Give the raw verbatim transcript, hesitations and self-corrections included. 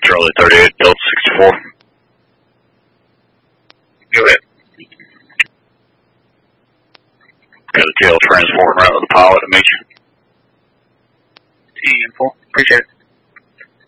Charlie thirty-eight, Delta sixty-four. Go ahead. Got a tail transport right with the pilot to meet you. T info. Appreciate it.